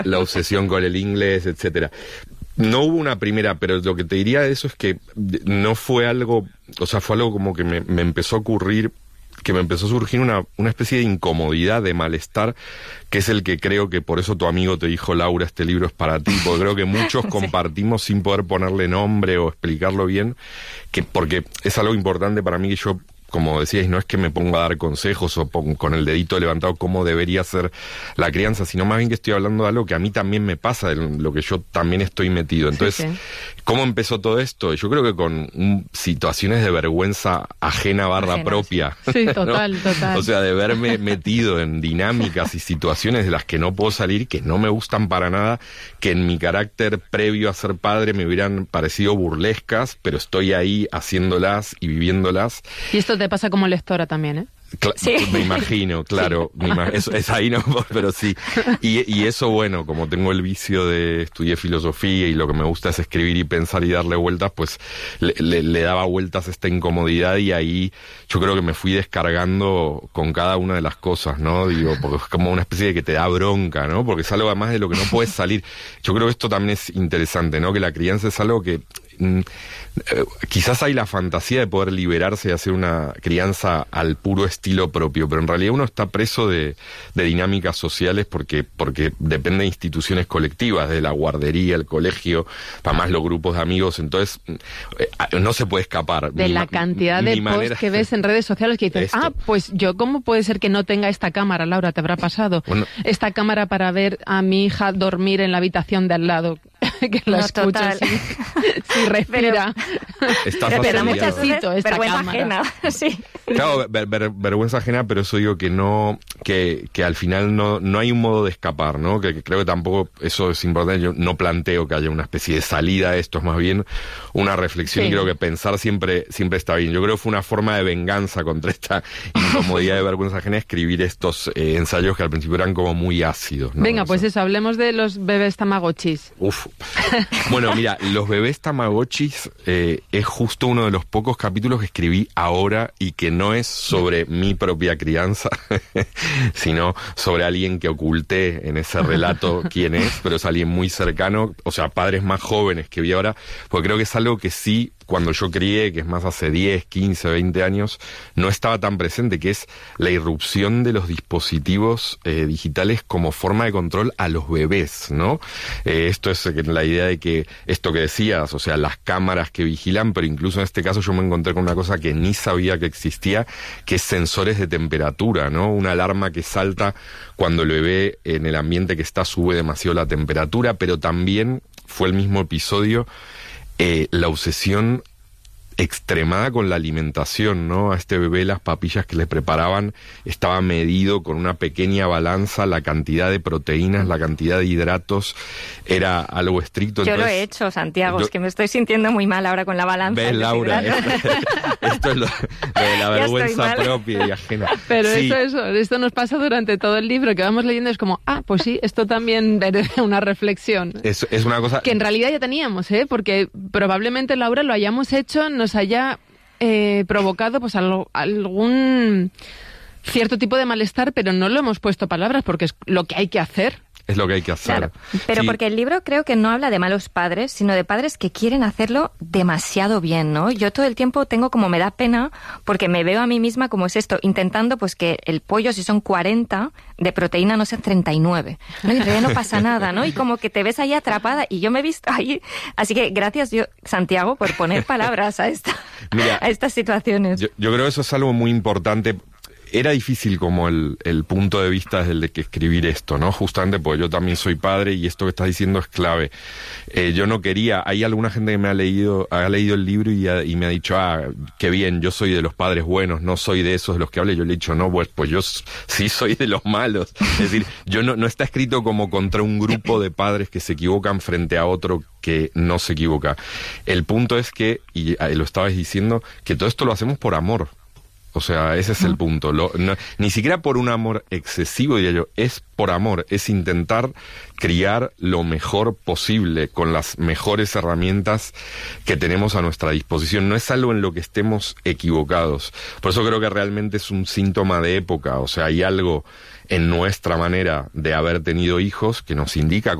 la obsesión con el inglés, etcétera. No hubo una primera, pero lo que te diría de eso es que no fue algo, o sea, fue algo como que me empezó a ocurrir, que me empezó a surgir una especie de incomodidad, de malestar, que es el que creo que por eso tu amigo te dijo, Laura, este libro es para ti, porque creo que muchos compartimos sin poder ponerle nombre o explicarlo bien, porque es algo importante para mí que yo, como decíais, no es que me ponga a dar consejos o con el dedito levantado cómo debería ser la crianza, sino más bien que estoy hablando de algo que a mí también me pasa, de lo que yo también estoy metido. Entonces, ¿cómo empezó todo esto? Yo creo que con situaciones de vergüenza ajena / propia. Sí, total, ¿no? total. O sea, de verme metido en dinámicas y situaciones de las que no puedo salir, que no me gustan para nada, que en mi carácter previo a ser padre me hubieran parecido burlescas, pero estoy ahí haciéndolas y viviéndolas. Y esto te pasa como lectora también, ¿eh? Sí. Me imagino, claro, sí. Es ahí no, pero sí. Y eso, bueno, como tengo el vicio de estudiar filosofía y lo que me gusta es escribir y pensar y darle vueltas, pues le daba vueltas a esta incomodidad y ahí yo creo que me fui descargando con cada una de las cosas, ¿no? Digo, porque es como una especie de que te da bronca, ¿no? Porque es algo además de lo que no puedes salir. Yo creo que esto también es interesante, ¿no? Que la crianza es algo que quizás hay la fantasía de poder liberarse y hacer una crianza al puro estilo propio, pero en realidad uno está preso de dinámicas sociales porque depende de instituciones colectivas, de la guardería, el colegio, para más los grupos de amigos, entonces no se puede escapar. De la cantidad de posts que ves en redes sociales que dices, pues yo, ¿cómo puede ser que no tenga esta cámara, Laura? Te habrá pasado. Bueno, esta cámara para ver a mi hija dormir en la habitación de al lado. Que la escuchas si respira. Pero muchas veces vergüenza cámara. ajena. Sí. Claro, vergüenza ajena, pero eso digo que al final no hay un modo de escapar, ¿no? Que creo que tampoco eso es importante. Yo no planteo que haya una especie de salida a esto, es más bien una reflexión, y creo que pensar siempre está bien. Yo creo que fue una forma de venganza contra esta incomodidad de vergüenza ajena escribir estos ensayos que al principio eran como muy ácidos, ¿no? Venga, pues eso, hablemos de los bebés tamagotchis. Uf. Bueno, mira, los bebés tamagotchis es justo uno de los pocos capítulos que escribí ahora y que no es sobre mi propia crianza, sino sobre alguien que oculté en ese relato quién es, pero es alguien muy cercano, o sea, padres más jóvenes que vi ahora, porque creo que es algo que sí, cuando yo crié, que es más hace 10, 15, 20 años, no estaba tan presente, que es la irrupción de los dispositivos digitales como forma de control a los bebés, ¿no? Esto es la idea de que, esto que decías, o sea, las cámaras que vigilan, pero incluso en este caso yo me encontré con una cosa que ni sabía que existía, que es sensores de temperatura, ¿no? Una alarma que salta cuando el bebé en el ambiente que está sube demasiado la temperatura, pero también fue el mismo episodio la obsesión extremada con la alimentación, ¿no? A este bebé las papillas que le preparaban estaba medido con una pequeña balanza, la cantidad de proteínas, la cantidad de hidratos, era algo estricto. Yo entonces, lo he hecho, Santiago, es que me estoy sintiendo muy mal ahora con la balanza. ¿Ves, Laura? Esto es lo de la vergüenza propia y ajena. Pero sí. Esto nos pasa durante todo el libro, que vamos leyendo, es como, pues sí, esto también merece una reflexión. Es una cosa que en realidad ya teníamos, porque probablemente, Laura, lo hayamos hecho, nos haya provocado pues algún cierto tipo de malestar, pero no lo hemos puesto palabras porque es lo que hay que hacer. Es lo que hay que hacer. Claro, pero sí. Porque el libro creo que no habla de malos padres, sino de padres que quieren hacerlo demasiado bien, ¿no? Yo todo el tiempo me da pena, porque me veo a mí misma como es esto, intentando pues que el pollo, si son 40, de proteína no sean 39, ¿no? Y en realidad no pasa nada, ¿no? Y como que te ves ahí atrapada, y yo me he visto ahí. Así que gracias, Santiago, por poner palabras a estas situaciones. Yo creo que eso es algo muy importante. Era difícil como el punto de vista desde el de que escribir esto, ¿no? Justamente porque yo también soy padre y esto que estás diciendo es clave. Yo no quería, hay alguna gente que ha leído el libro y me ha dicho, qué bien, yo soy de los padres buenos, no soy de esos de los que hablé. Yo le he dicho, no, pues yo sí soy de los malos. Es decir, yo no está escrito como contra un grupo de padres que se equivocan frente a otro que no se equivoca. El punto es que, y lo estabas diciendo, que todo esto lo hacemos por amor. O sea, ese es el punto. Ni siquiera por un amor excesivo, diría yo, es por amor, es intentar criar lo mejor posible con las mejores herramientas que tenemos a nuestra disposición. No es algo en lo que estemos equivocados. Por eso creo que realmente es un síntoma de época. O sea, hay algo en nuestra manera de haber tenido hijos que nos indica